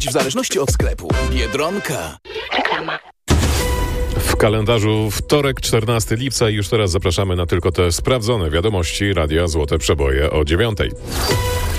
w zależności od sklepu. Biedronka. Reklama. W kalendarzu wtorek, 14 lipca i już teraz zapraszamy na tylko te sprawdzone wiadomości Radia Złote Przeboje o 9:00.